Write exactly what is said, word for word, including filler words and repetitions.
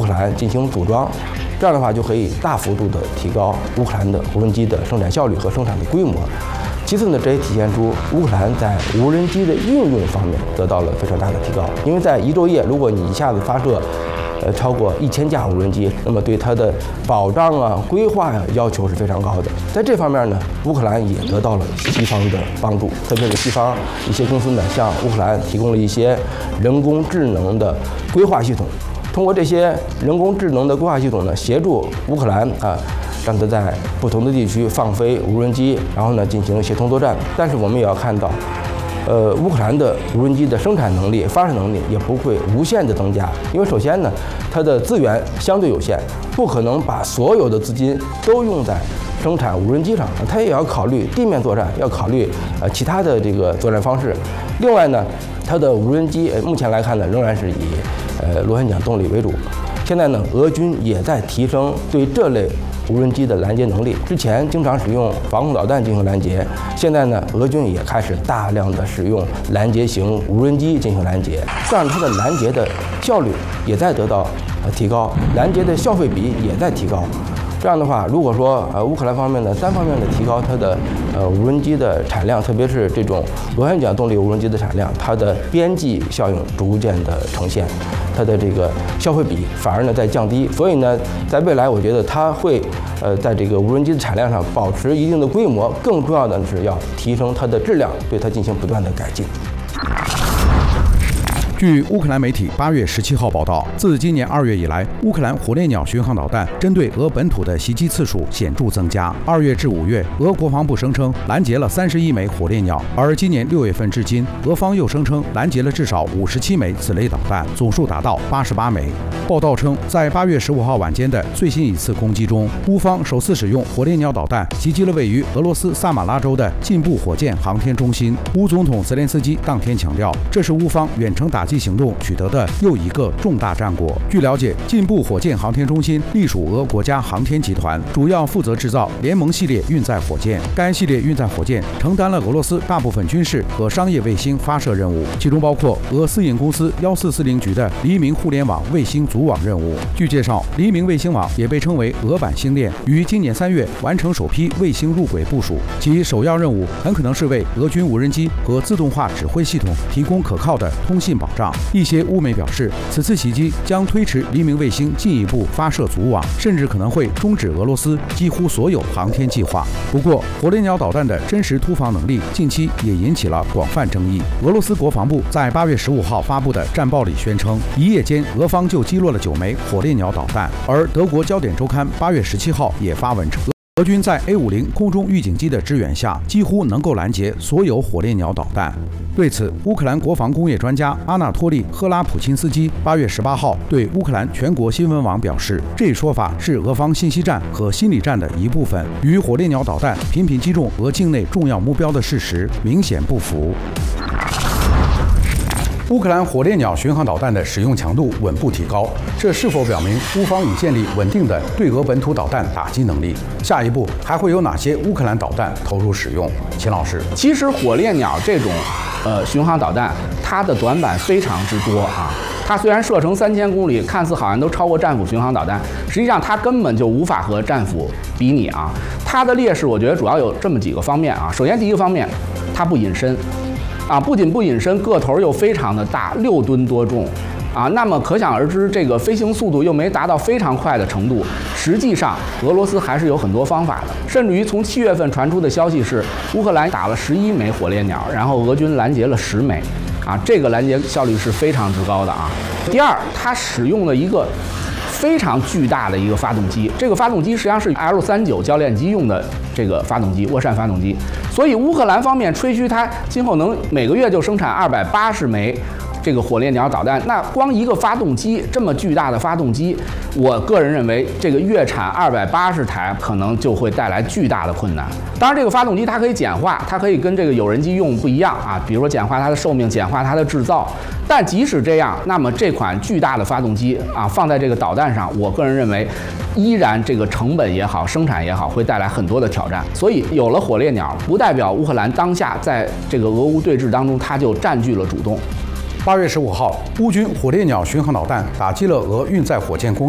兰进行组装，这样的话就可以大幅度的提高乌克兰的无人机的生产效率和生产的规模。其次呢，这也体现出乌克兰在无人机的应用方面得到了非常大的提高。因为在一昼夜，如果你一下子发射，呃，超过一千架无人机，那么对它的保障啊、规划呀、要求是非常高的。在这方面呢，乌克兰也得到了西方的帮助，特别是西方一些公司呢，向乌克兰提供了一些人工智能的规划系统。通过这些人工智能的规划系统呢，协助乌克兰啊。让它在不同的地区放飞无人机，然后呢进行协同作战。但是我们也要看到，呃，乌克兰的无人机的生产能力、发射能力也不会无限的增加，因为首先呢，它的资源相对有限，不可能把所有的资金都用在生产无人机上，它也要考虑地面作战，要考虑呃其他的这个作战方式。另外呢，它的无人机目前来看呢，仍然是以呃螺旋桨动力为主。现在呢，俄军也在提升对这类无人机的拦截能力，之前经常使用防空导弹进行拦截，现在呢，俄军也开始大量的使用拦截型无人机进行拦截，这样它的拦截的效率也在得到呃提高，拦截的消费比也在提高。这样的话，如果说呃乌克兰方面呢单方面的提高它的呃无人机的产量，特别是这种螺旋桨动力无人机的产量，它的边际效应逐渐的呈现，它的这个消费比反而呢在降低。所以呢，在未来我觉得它会呃在这个无人机的产量上保持一定的规模，更重要的是要提升它的质量，对它进行不断的改进。 据乌克兰媒体八月十七号报道，自今年二月以来，乌克兰火烈鸟巡航导弹针对俄本土的袭击次数显著增加。二月至五月，俄国防部声称拦截了三十一枚火烈鸟，而今年六月份至今，俄方又声称拦截了至少五十七枚此类导弹，总数达到八十八枚。报道称，在八月十五号晚间的最新一次攻击中，乌方首次使用火烈鸟导弹袭击了位于俄罗斯萨马拉州的进步火箭航天中心。乌总统泽连斯基当天强调，这是乌方远程打击行动取得的又一个重大战果。据了解，进步火箭航天中心隶属俄国家航天集团，主要负责制造联盟系列运载火箭。该系列运载火箭承担了俄罗斯大部分军事和商业卫星发射任务，其中包括俄私营公司幺四四零局的黎明互联网卫星组网任务。据介绍，黎明卫星网也被称为俄版星链，于今年三月完成首批卫星入轨部署，其首要任务很可能是为俄军无人机和自动化指挥系统提供可靠的通信保障。一些乌媒表示，此次袭击将推迟黎明卫星进一步发射组网，甚至可能会终止俄罗斯几乎所有航天计划。不过，火烈鸟导弹的真实突防能力近期也引起了广泛争议。俄罗斯国防部在八月十五号发布的战报里宣称，一夜间俄方就击落了九枚火烈鸟导弹，而德国焦点周刊八月十七号也发文称，俄军在 A 五十 空中预警机的支援下，几乎能够拦截所有火烈鸟导弹。对此，乌克兰国防工业专家阿纳托利·赫拉普钦斯基八月十八号对乌克兰全国新闻网表示，这一说法是俄方信息战和心理战的一部分，与火烈鸟导弹频频击中俄境内重要目标的事实明显不符。乌克兰火烈鸟巡航导弹的使用强度稳步提高，这是否表明乌方已建立稳定的对俄本土导弹打击能力？下一步还会有哪些乌克兰导弹投入使用？秦老师， 其实火烈鸟这种呃巡航导弹，它的短板非常之多啊。它虽然射程三千公里，看似好像都超过战斧巡航导弹，实际上它根本就无法和战斧比拟啊。它的劣势，我觉得主要有这么几个方面啊。首先，第一个方面，它不隐身。啊，不仅不隐身，个头又非常的大，六吨多重，啊，那么可想而知，这个飞行速度又没达到非常快的程度。实际上，俄罗斯还是有很多方法的，甚至于从七月份传出的消息是，乌克兰打了十一枚火烈鸟，然后俄军拦截了十枚，啊，这个拦截效率是非常之高的啊。第二，它使用了一个非常巨大的一个发动机，这个发动机实际上是 L 三九 教练机用的这个发动机，涡扇发动机。所以乌克兰方面吹嘘它今后能每个月就生产二百八十枚这个火烈鸟导弹，那光一个发动机这么巨大的发动机，我个人认为这个月产二百八十台可能就会带来巨大的困难。当然，这个发动机它可以简化，它可以跟这个有人机用不一样啊，比如说简化它的寿命，简化它的制造。但即使这样，那么这款巨大的发动机啊，放在这个导弹上，我个人认为，依然这个成本也好，生产也好，会带来很多的挑战。所以有了火烈鸟，不代表乌克兰当下在这个俄乌对峙当中，它就占据了主动。 八月十五号，乌军火烈鸟巡航导弹打击了俄运载火箭工